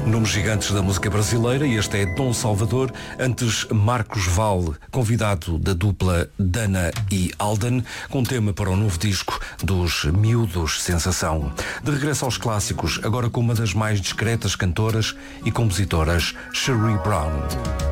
Nomes gigantes da música brasileira, e este é Dom Salvador, antes Marcos Valle, convidado da dupla Dana e Alden, com tema para o novo disco dos Miúdos Sensação. De regresso aos clássicos, agora com uma das mais discretas cantoras e compositoras, Cherie Brown.